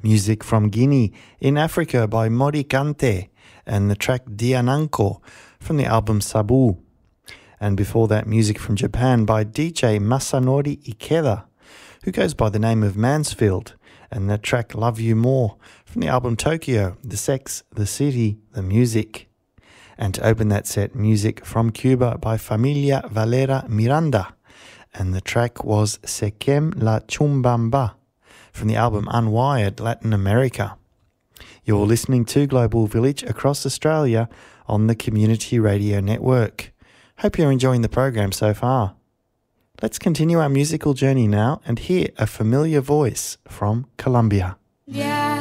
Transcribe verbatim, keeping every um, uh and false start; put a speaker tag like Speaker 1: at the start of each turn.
Speaker 1: music from Guinea in Africa by Mori Kante and the track Diananko from the album Sabu. And before that, music from Japan by D J Masanori Ikeda, who goes by the name of Mansfield, and the track Love You More from the album Tokyo, The Sex, The City, The Music. And to open that set, music from Cuba by Familia Valera Miranda, and the track was Sekem La Chumbamba from the album Unwired Latin America. You're listening to Global Village across Australia on the Community Radio Network. Hope you're enjoying the program so far. Let's continue our musical journey now and hear a familiar voice from Colombia.
Speaker 2: Yeah.